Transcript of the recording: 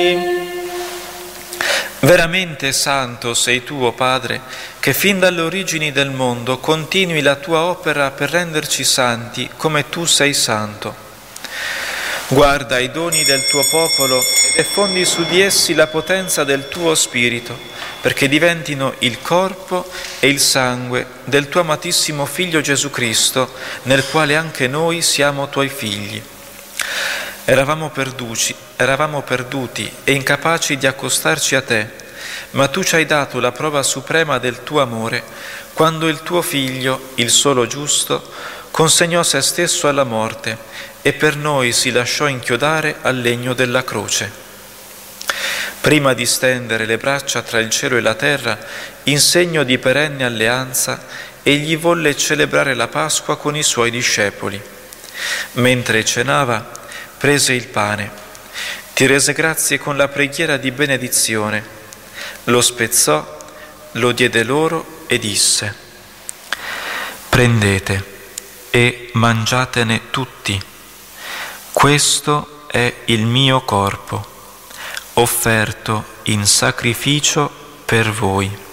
Veramente santo sei tu, o Padre, che fin dalle origini del mondo continui la tua opera per renderci santi come tu sei santo. Guarda i doni del tuo popolo e effondi su di essi la potenza del tuo Spirito, perché diventino il corpo e il sangue del tuo amatissimo Figlio Gesù Cristo, nel quale anche noi siamo tuoi figli. Eravamo perduti e incapaci di accostarci a te, ma tu ci hai dato la prova suprema del tuo amore quando il tuo Figlio, il solo giusto, consegnò se stesso alla morte e per noi si lasciò inchiodare al legno della croce. Prima di stendere le braccia tra il cielo e la terra, in segno di perenne alleanza, egli volle celebrare la Pasqua con i suoi discepoli. Mentre cenava, prese il pane, ti rese grazie con la preghiera di benedizione, lo spezzò, lo diede loro e disse: prendete e mangiatene tutti, questo è il mio corpo, offerto in sacrificio per voi.